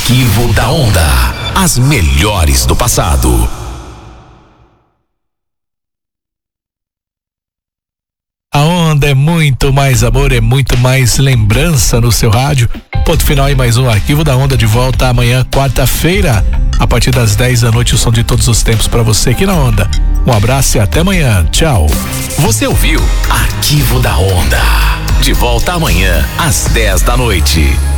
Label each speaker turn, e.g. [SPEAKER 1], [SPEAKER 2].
[SPEAKER 1] Arquivo da Onda. As melhores do passado.
[SPEAKER 2] A Onda é muito mais amor, é muito mais lembrança no seu rádio. Ponto final em mais um Arquivo da Onda, de volta amanhã, quarta-feira, a partir das 10 da noite, o som de todos os tempos pra você aqui na Onda. Um abraço e até amanhã. Tchau.
[SPEAKER 1] Você ouviu Arquivo da Onda. De volta amanhã, às 10 da noite.